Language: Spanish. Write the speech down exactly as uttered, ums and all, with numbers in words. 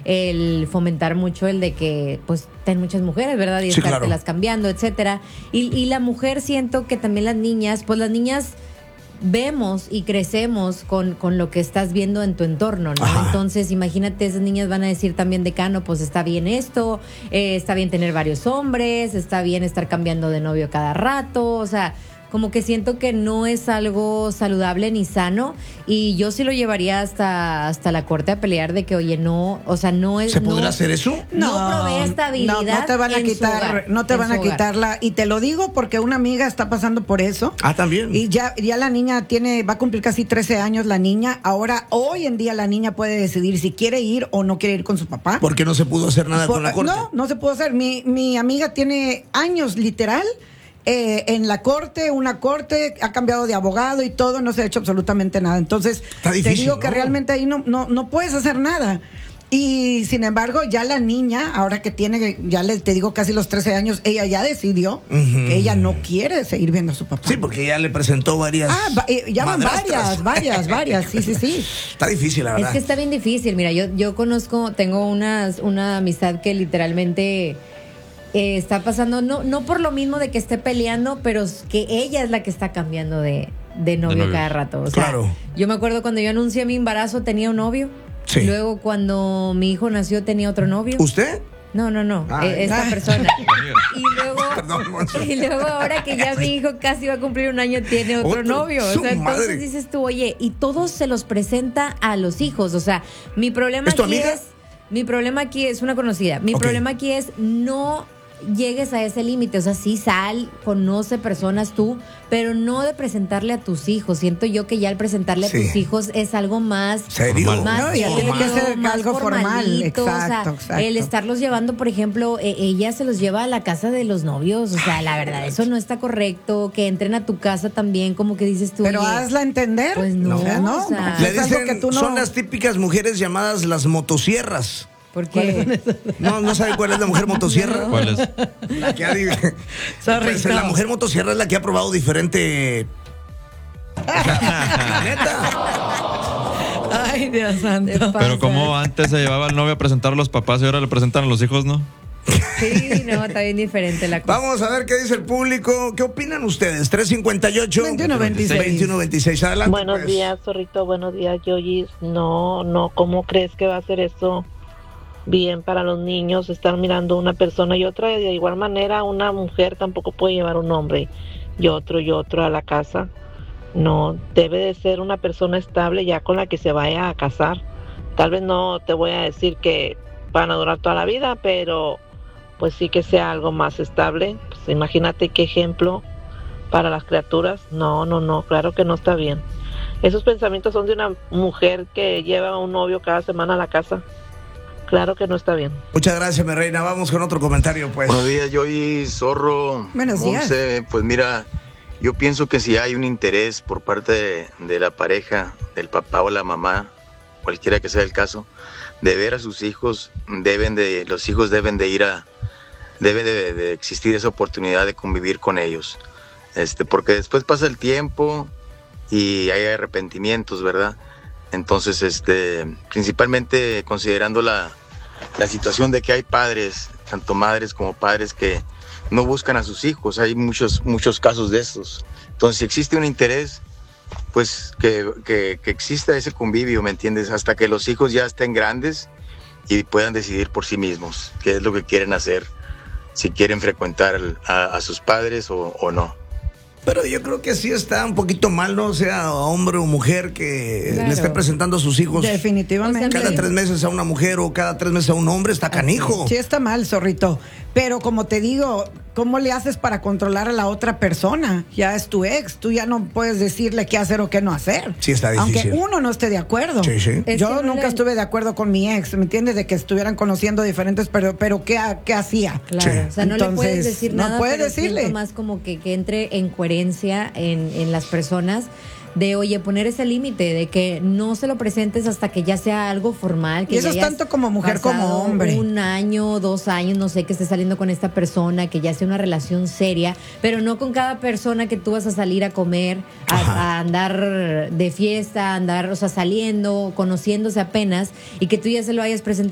el fomentar mucho el de que pues ten muchas mujeres, ¿verdad? Y sí, estártelas claro. cambiando, etcétera. Y, y la mujer, siento que también las niñas, pues las niñas vemos y crecemos con, con lo que estás viendo en tu entorno, ¿no? Ajá. Entonces, imagínate, esas niñas van a decir también de Cano, pues está bien esto, eh, está bien tener varios hombres, está bien estar cambiando de novio cada rato, o sea, como que siento que no es algo saludable ni sano, y yo sí lo llevaría hasta, hasta la corte a pelear de que, oye, no, o sea, no es... ¿Se podrá no, hacer eso? No, provee estabilidad. No, no te van a en su quitar, hogar, no te en van su a hogar. quitarla. Y te lo digo porque una amiga está pasando por eso. Ah, también. Y ya, ya la niña tiene, va a cumplir casi trece años la niña. Ahora, hoy en día la niña puede decidir si quiere ir o no quiere ir con su papá. Porque no se pudo hacer nada Por- con la corte. No, no se pudo hacer. Mi, mi amiga tiene años, literal, eh, en la corte, una corte, ha cambiado de abogado y todo, no se ha hecho absolutamente nada. Entonces, Está difícil, te digo que ¿no? realmente ahí no, no, no puedes hacer nada. Y sin embargo, ya la niña, ahora que tiene, ya le te digo casi los trece años, ella ya decidió Ujú. que ella no quiere seguir viendo a su papá. Sí, porque ya le presentó varias. Ah, va- eh, ya van madrastras. varias, varias, varias, sí, sí, sí. Está difícil, la verdad. Es que está bien difícil. Mira, yo, yo conozco, tengo unas, una amistad que literalmente eh, está pasando, no, no por lo mismo de que esté peleando, pero es que ella es la que está cambiando de, de novio, novio. cada rato. O sea, Claro. yo me acuerdo cuando yo anuncié mi embarazo, tenía un novio. Sí. Y luego cuando mi hijo nació, tenía otro novio. ¿Usted? No, no, no, Ay. eh, esta Ay. persona. Y luego, Perdón, Monse. y luego ahora que ya mi hijo casi va a cumplir un año, tiene otro, Otro. novio. O Su sea, entonces madre. dices tú, oye, y todos se los presenta a los hijos. O sea, mi problema ¿Es tu aquí amiga? es, mi problema aquí es una conocida. Mi Ok. problema aquí es no llegues a ese límite. O sea, sí sal, conoce personas tú, pero no de presentarle a tus hijos. Siento yo que ya al presentarle Sí. a tus hijos es algo más ¿Serio? Formal. más No, ya serio, tiene que ser más algo formal. formalito, o sea, Exacto, exacto. el estarlos llevando, por ejemplo, eh, ella se los lleva a la casa de los novios, o sea, la verdad, eso no está correcto, que entren a tu casa también, como que dices tú, Pero oye, hazla entender. pues no, o sea, no, o sea, no, Le es algo dicen, que tú no- son las típicas mujeres llamadas las motosierras. porque No, no sabe cuál es la mujer motosierra. ¿Cuál es? La que ha, Sorry, pues, no. la mujer motosierra es la que ha probado diferente. La neta. Ay, Dios santo. te pasa. Pero como antes se llevaba al novio a presentar a los papás y ahora le presentan a los hijos, ¿no? Sí, no, está bien diferente la cosa. Vamos a ver qué dice el público. ¿Qué opinan ustedes? tres cincuenta y ocho veintiuno veintiséis. veintiuno veintiséis. Adelante. Buenos pues. días, Zorrito. Buenos días, Yoyis. No, no, ¿cómo crees que va a ser eso bien para los niños? Estar mirando una persona y otra. De igual manera, una mujer tampoco puede llevar un hombre y otro y otro a la casa. No, debe de ser una persona estable ya con la que se vaya a casar. Tal vez no te voy a decir que van a durar toda la vida, pero pues sí que sea algo más estable. Pues imagínate qué ejemplo para las criaturas. No, no, no, claro que no está bien. Esos pensamientos son de una mujer que lleva a un novio cada semana a la casa. Claro que no está bien. Muchas gracias, mi reina. Vamos con otro comentario, pues. Buenos días, Joy, Zorro, Buenos días. Monse. Pues mira, yo pienso que si hay un interés por parte de, de la pareja, del papá o la mamá, cualquiera que sea el caso, de ver a sus hijos, deben de, los hijos deben de ir a, debe de, de existir esa oportunidad de convivir con ellos, este, porque después pasa el tiempo y hay arrepentimientos, ¿verdad? Entonces, este, principalmente considerando la, la situación de que hay padres, tanto madres como padres, que no buscan a sus hijos. Hay muchos, muchos casos de estos. Entonces, si existe un interés, pues que, que, que exista ese convivio, ¿me entiendes? Hasta que los hijos ya estén grandes y puedan decidir por sí mismos qué es lo que quieren hacer, si quieren frecuentar a, a sus padres o, o no. Pero yo creo que sí está un poquito mal, ¿no? Sea hombre o mujer que Claro. le esté presentando a sus hijos Definitivamente. O sea, cada Sí. tres meses a una mujer o cada tres meses a un hombre. Está canijo. Sí está mal, Zorrito. Pero como te digo, ¿cómo le haces para controlar a la otra persona? Ya es tu ex, tú ya no puedes decirle qué hacer o qué no hacer. Sí está difícil. Aunque uno no esté de acuerdo. Sí, sí. Es Yo que no nunca le- estuve de acuerdo con mi ex, ¿me entiendes? De que estuvieran conociendo diferentes, pero, pero ¿qué, ha- qué hacía? Claro, Sí. o sea, no le puedes Entonces, decir no nada, puedes pero decirle. siento más como que, que entre en coherencia en, en las personas de, oye, poner ese límite de que no se lo presentes hasta que ya sea algo formal. Que Y eso ya es hayas tanto como mujer como pasado hombre. Un año, dos años, no sé, que estés saliendo con esta persona, que ya sea una relación seria, pero no con cada persona que tú vas a salir a comer, a, a andar de fiesta, a andar, o sea, saliendo, conociéndose apenas, y que tú ya se lo hayas presentado